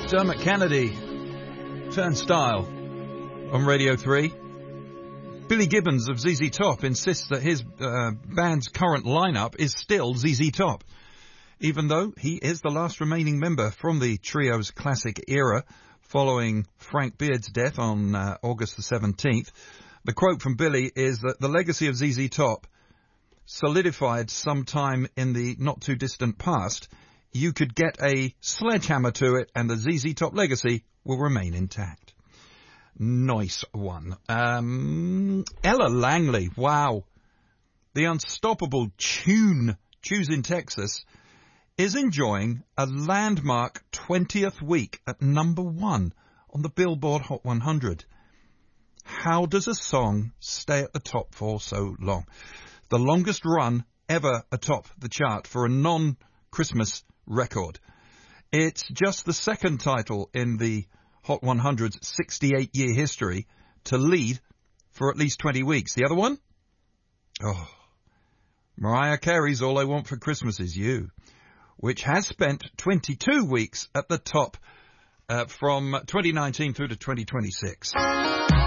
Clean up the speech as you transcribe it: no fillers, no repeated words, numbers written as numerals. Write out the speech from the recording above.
Dermot Kennedy, Turnstile, on Radio 3. Billy Gibbons of ZZ Top insists that his band's current lineup is still ZZ Top, even though he is the last remaining member from the trio's classic era following Frank Beard's death on August the 17th. The quote from Billy is that the legacy of ZZ Top solidified sometime in the not-too-distant past. You could get a sledgehammer to it and the ZZ Top legacy will remain intact. Nice one. Ella Langley, wow. The unstoppable Choose in Texas, is enjoying a landmark 20th week at number 1 on the Billboard Hot 100. How does a song stay at the top for so long? The longest run ever atop the chart for a non-Christmas record. It's just the second title in the Hot 100's 68-year history to lead for at least 20 weeks. The other one? Oh, Mariah Carey's All I Want for Christmas Is You, which has spent 22 weeks at the top from 2019 through to 2026.